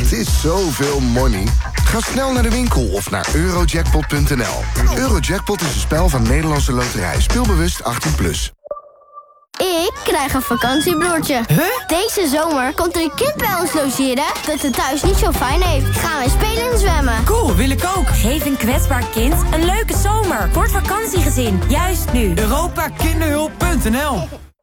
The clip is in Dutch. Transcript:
Het is zoveel money. Ga snel naar de winkel of naar eurojackpot.nl. Eurojackpot is een spel van Nederlandse Loterij. Speelbewust 18+. Ik krijg een vakantiebroertje. Deze zomer komt er een kind bij ons logeren dat het thuis niet zo fijn heeft. Gaan wij spelen en zwemmen. Cool, wil ik ook. Geef een kwetsbaar kind een leuke zomer. Voor het vakantiegezin, juist nu. Europakinderhulp.nl